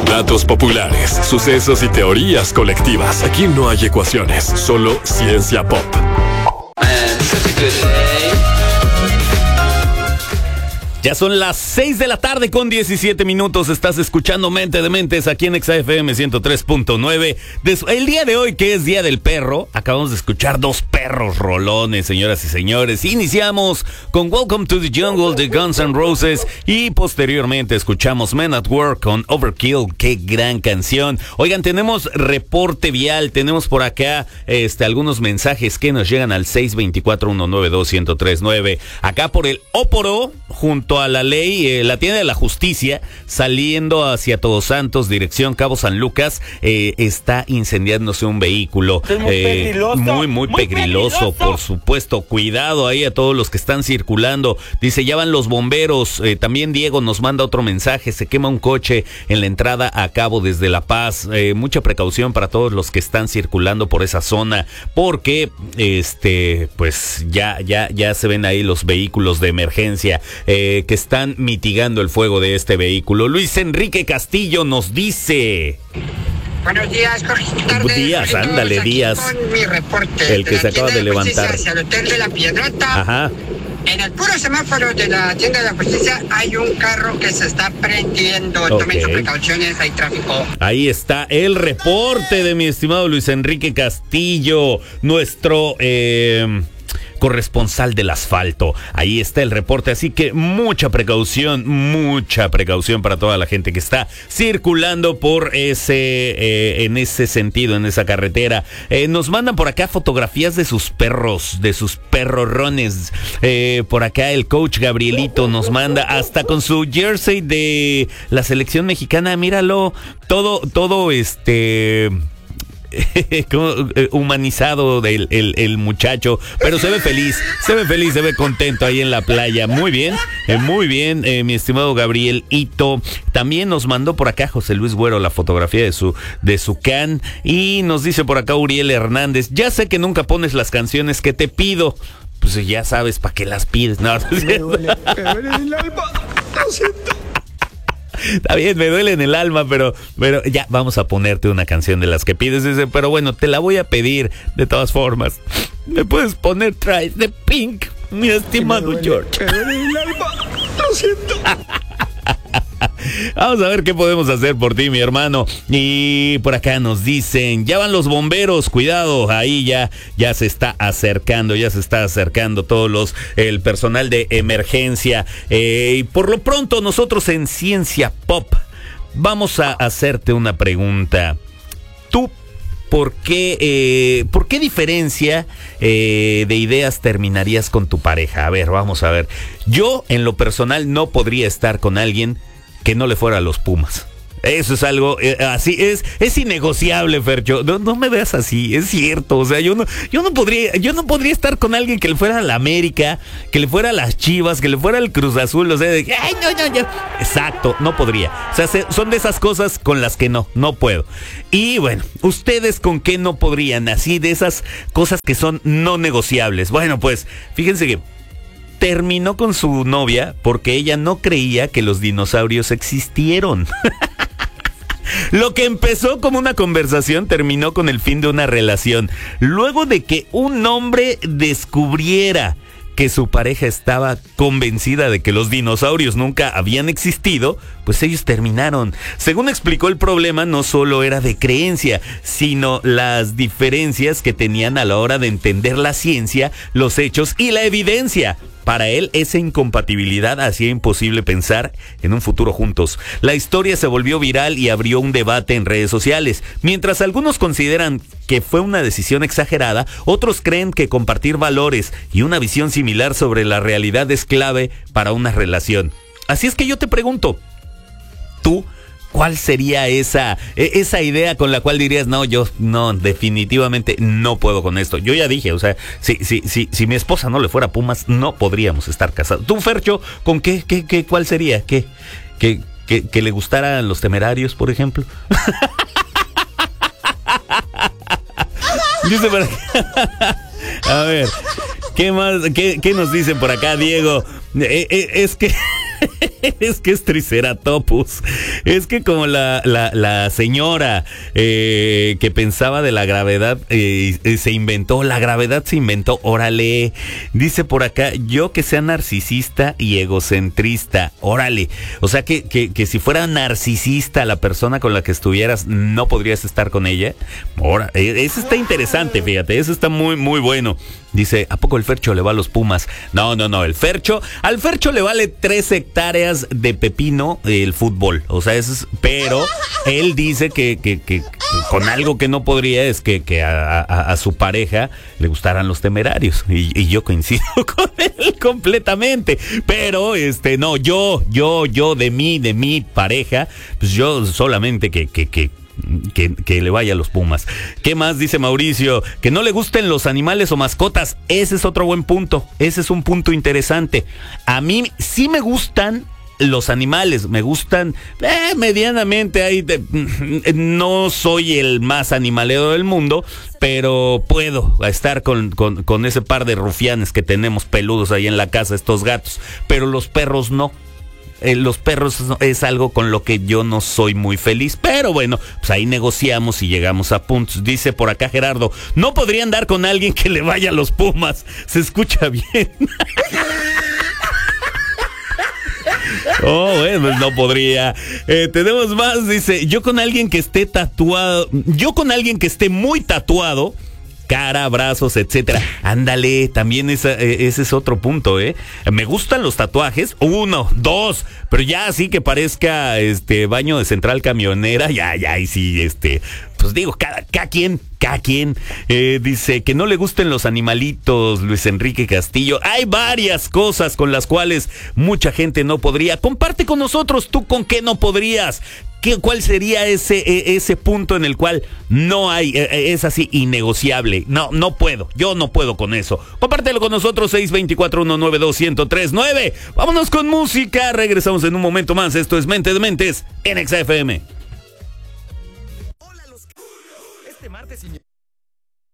Datos populares, sucesos y teorías colectivas. Aquí no hay ecuaciones, solo ciencia pop. Ya son las 6 de la tarde con 17 minutos. Estás escuchando Mente de Mentes aquí en XFM 103.9. El día de hoy, que es Día del Perro, acabamos de escuchar dos perros rolones, señoras y señores. Iniciamos con Welcome to the Jungle de Guns N' Roses y posteriormente escuchamos Men at Work con Overkill. ¡Qué gran canción! Oigan, tenemos reporte vial, tenemos por acá algunos mensajes que nos llegan al 624-192-1039. Acá por el Óporo, junto a la ley, la tienda de la justicia, saliendo hacia Todos Santos, dirección Cabo San Lucas, está incendiándose un vehículo. Es muy pegriloso. Muy pegriloso, por supuesto. Cuidado ahí a todos los que están circulando. Dice, ya van los bomberos. También Diego nos manda otro mensaje. Se quema un coche en la entrada a Cabo desde La Paz. Mucha precaución para todos los que están circulando por esa zona, porque pues ya se ven ahí los vehículos de emergencia que están mitigando el fuego de este vehículo. Luis Enrique Castillo nos dice... Buenos días, Jorge. Días, ándale, Díaz. Con mi reporte. El que se acaba de levantar. Hacia el Hotel de la Piedrota. Ajá. En el puro semáforo de la tienda de la justicia hay un carro que se está prendiendo. Okay. Tomen sus precauciones, hay tráfico. Ahí está el reporte de mi estimado Luis Enrique Castillo, nuestro... corresponsal del asfalto. Ahí está el reporte, así que mucha precaución para toda la gente que está circulando por en ese sentido, en esa carretera. Nos mandan por acá fotografías de sus perros, de sus perrorrones. Por acá el coach Gabrielito nos manda hasta con su jersey de la selección mexicana. Míralo, todo humanizado el muchacho, pero se ve feliz, se ve contento ahí en la playa. Muy bien, mi estimado Gabriel Ito. También nos mandó por acá José Luis Güero la fotografía de su can, y nos dice por acá Uriel Hernández, ya sé que nunca pones las canciones que te pido. Pues ya sabes para qué las pides. No, me duele el alma, lo siento. Está bien, me duele en el alma, pero ya vamos a ponerte una canción de las que pides. Dice, pero bueno, te la voy a pedir de todas formas. ¿Me puedes poner Try de Pink, mi estimado George? Me duele en el alma, lo siento. Vamos a ver qué podemos hacer por ti, mi hermano. Y por acá nos dicen, ya van los bomberos, cuidado, ahí ya se está acercando el personal de emergencia. Y por lo pronto nosotros en Ciencia Pop vamos a hacerte una pregunta. ¿Tú por qué diferencia de ideas terminarías con tu pareja? A ver, vamos a ver. Yo en lo personal no podría estar con alguien que no le fuera a los Pumas. Eso es algo así, es innegociable, Fercho. No me veas así, es cierto. O sea, yo no podría estar con alguien que le fuera a la América, que le fuera a las Chivas, que le fuera al Cruz Azul. O sea, no. Exacto, no podría. O sea, son de esas cosas con las que no puedo. Y bueno, ¿ustedes con qué no podrían? Así, de esas cosas que son no negociables. Bueno, pues, fíjense que terminó con su novia porque ella no creía que los dinosaurios existieron. Lo que empezó como una conversación terminó con el fin de una relación. Luego de que un hombre descubriera que su pareja estaba convencida de que los dinosaurios nunca habían existido, pues ellos terminaron. Según explicó, el problema no solo era de creencia, sino las diferencias que tenían a la hora de entender la ciencia, los hechos y la evidencia. Para él, esa incompatibilidad hacía imposible pensar en un futuro juntos. La historia se volvió viral y abrió un debate en redes sociales. Mientras algunos consideran que fue una decisión exagerada, otros creen que compartir valores y una visión similar sobre la realidad es clave para una relación. Así es que yo te pregunto, ¿tú cuál sería esa idea con la cual dirías, yo definitivamente no puedo con esto? Yo ya dije, o sea, si mi esposa no le fuera Pumas, no podríamos estar casados. ¿Tú, Fercho, con cuál sería? ¿Que le gustaran los Temerarios, por ejemplo? Dice por acá. A ver, ¿qué más? ¿Qué nos dicen por acá, Diego? Es que Es que es Triceratopus. Es que como la señora que pensaba de la gravedad se inventó, la gravedad se inventó, órale. Dice por acá, yo que sea narcisista y egocentrista, órale. O sea que si fuera narcisista la persona con la que estuvieras, no podrías estar con ella. Eso está interesante, fíjate, eso está muy, muy bueno. Dice, ¿a poco el Fercho le va a los Pumas? No, al Fercho le vale 3 hectáreas de pepino el fútbol. O sea, pero él dice que con algo que no podría es que a su pareja le gustaran los Temerarios. Y yo coincido con él completamente. Pero, no, yo de mi pareja, pues yo solamente que le vaya a los Pumas. ¿Qué más dice Mauricio? Que no le gusten los animales o mascotas. Ese es otro buen punto. Ese es un punto interesante. A mí sí me gustan los animales, me gustan medianamente. No soy el más animalero del mundo, pero puedo estar con ese par de rufianes que tenemos peludos ahí en la casa, estos gatos. Pero los perros no. Los perros es algo con lo que yo no soy muy feliz, pero bueno, pues ahí negociamos y llegamos a puntos. Dice por acá Gerardo, no podría andar con alguien que le vaya a los Pumas. Se escucha bien. Bueno, no podría. Tenemos más, dice, yo con alguien que esté muy tatuado, cara, brazos, etcétera. Ándale, también ese es otro punto, Me gustan los tatuajes, 1, 2, pero ya así que parezca baño de central camionera, ya, y sí, pues digo, cada quien. Dice que no le gusten los animalitos, Luis Enrique Castillo. Hay varias cosas con las cuales mucha gente no podría. Comparte con nosotros, ¿tú con qué no podrías? ¿Cuál sería ese punto en el cual no hay, es así innegociable? No puedo, yo no puedo con eso. Compártelo con nosotros, 624-192-1039. Vámonos con música, regresamos en un momento más. Esto es Mente de Mentes en XFM. Hola, este martes y